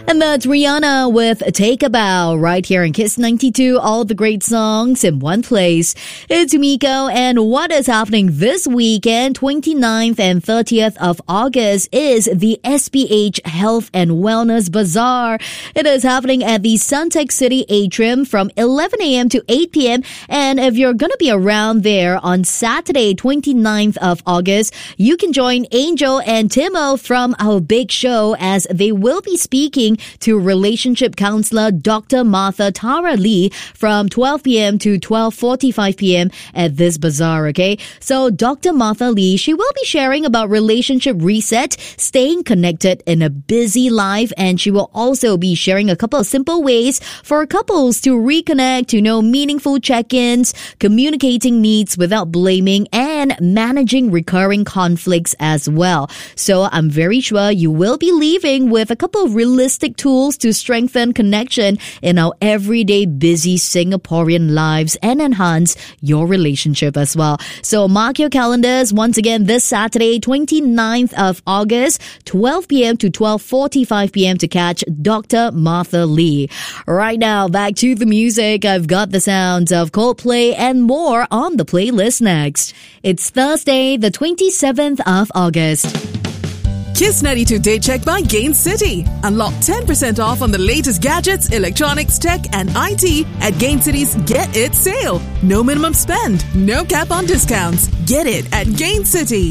And that's Rihanna with Take a Bow right here in Kiss 92. All the great songs in one place. It's Miko, and what is happening this weekend, 29th and 30th of August, is the SPH Health and Wellness Bazaar. It is happening at the Suntec City Atrium from 11 a.m. to 8 p.m. And if you're going to be around there on Saturday, 29th of August, you can join Angel and Timo from Our Big Show as they will be speaking to relationship counselor Dr. Martha Tara Lee from 12 p.m. to 12:45 p.m. at this bazaar, okay? So Dr. Martha Lee, she will be sharing about relationship reset, staying connected in a busy life, and she will also be sharing a couple of simple ways for couples to reconnect, to know meaningful check-ins, communicating needs without blaming, and managing recurring conflicts as well. So I'm very sure you will be leaving with a couple of realistic tools to strengthen connection in our everyday busy Singaporean lives and enhance your relationship as well. So mark your calendars once again this Saturday, 29th of August, 12 p.m. to 12:45 p.m. to catch Dr. Martha Lee. Right now, back to the music. I've got the sounds of Coldplay and more on the playlist next. It's Thursday, the 27th of August. Kiss 92 Day Check by Gain City. Unlock 10% off on the latest gadgets, electronics, tech, and IT at Gain City's Get It sale. No minimum spend, no cap on discounts. Get it at Gain City.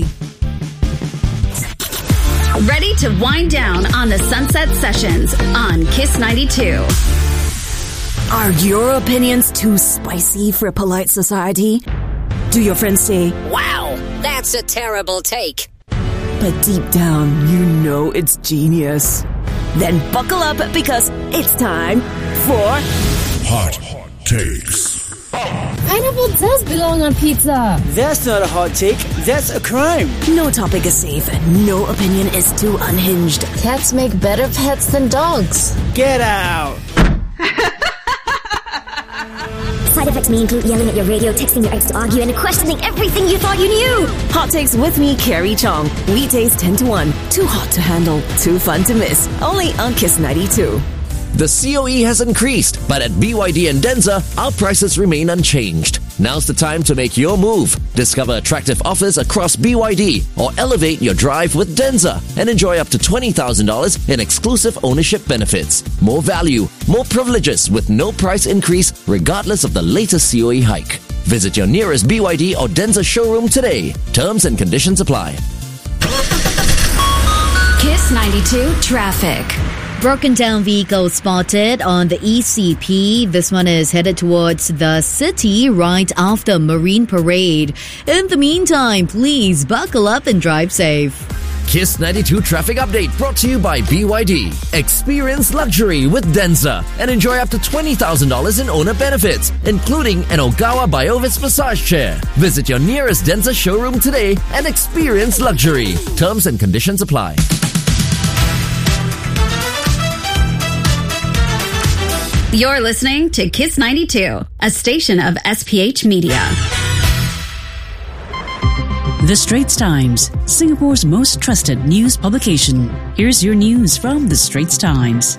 Ready to wind down on the Sunset Sessions on Kiss 92. Are your opinions too spicy for polite society? Do your friends say, "Wow, that's a terrible take"? But deep down, you know it's genius? Then buckle up because it's time for Hot Takes. Pineapple does belong on pizza. That's not a hot take, that's a crime. No topic is safe and no opinion is too unhinged. Cats make better pets than dogs. Get out. Side effects may include yelling at your radio, texting your ex to argue, and questioning everything you thought you knew. Hot Takes with me, Carrie Chong. Weekdays 10 to 1. Too hot to handle, too fun to miss. Only on Kiss 92. The COE has increased, but at BYD and Denza, our prices remain unchanged. Now's the time to make your move. Discover attractive offers across BYD or elevate your drive with Denza and enjoy up to $20,000 in exclusive ownership benefits. More value, more privileges with no price increase regardless of the latest COE hike. Visit your nearest BYD or Denza showroom today. Terms and conditions apply. Kiss 92 Traffic. Broken down vehicle spotted on the ECP. This one is headed towards the city right after Marine Parade. In the meantime, please buckle up and drive safe. Kiss 92 Traffic Update brought to you by BYD. Experience luxury with Denza and enjoy up to $20,000 in owner benefits, including an Ogawa Biovis massage chair. Visit your nearest Denza showroom today and experience luxury. Terms and conditions apply. You're listening to Kiss 92, a station of SPH Media. The Straits Times, Singapore's most trusted news publication. Here's your news from The Straits Times.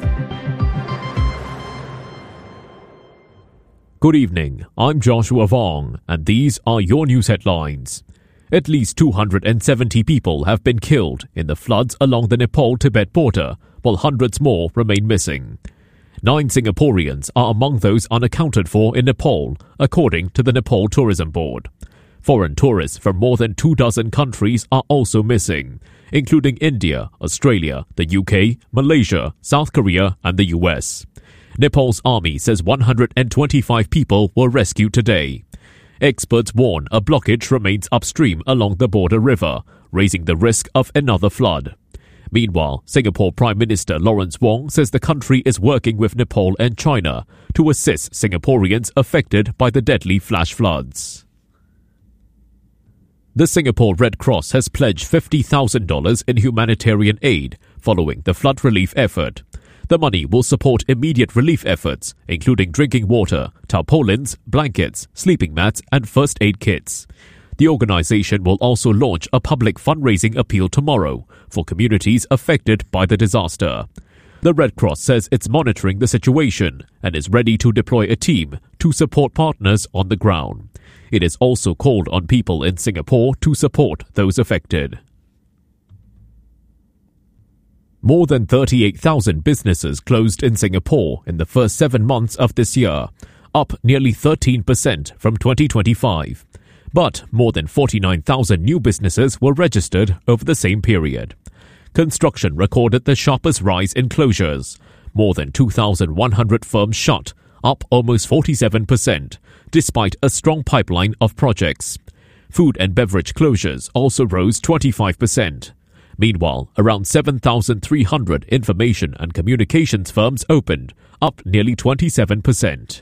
Good evening, I'm Joshua Vong, and these are your news headlines. At least 270 people have been killed in the floods along the Nepal-Tibet border, while hundreds more remain missing. 9 Singaporeans are among those unaccounted for in Nepal, according to the Nepal Tourism Board. Foreign tourists from more than 24 countries are also missing, including India, Australia, the UK, Malaysia, South Korea, and the US. Nepal's army says 125 people were rescued today. Experts warn a blockage remains upstream along the border river, raising the risk of another flood. Meanwhile, Singapore Prime Minister Lawrence Wong says the country is working with Nepal and China to assist Singaporeans affected by the deadly flash floods. The Singapore Red Cross has pledged $50,000 in humanitarian aid following the flood relief effort. The money will support immediate relief efforts, including drinking water, tarpaulins, blankets, sleeping mats, and first aid kits. The organization will also launch a public fundraising appeal tomorrow for communities affected by the disaster. The Red Cross says it's monitoring the situation and is ready to deploy a team to support partners on the ground. It is also called on people in Singapore to support those affected. More than 38,000 businesses closed in Singapore in the first 7 months of this year, up nearly 13% from 2025. But more than 49,000 new businesses were registered over the same period. Construction recorded the sharpest rise in closures. More than 2,100 firms shut, up almost 47%, despite a strong pipeline of projects. Food and beverage closures also rose 25%. Meanwhile, around 7,300 information and communications firms opened, up nearly 27%.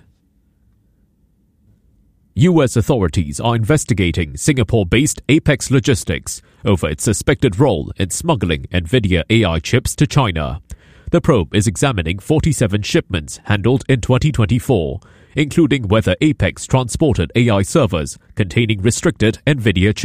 U.S. authorities are investigating Singapore-based Apex Logistics over its suspected role in smuggling NVIDIA AI chips to China. The probe is examining 47 shipments handled in 2024, including whether Apex transported AI servers containing restricted NVIDIA chips.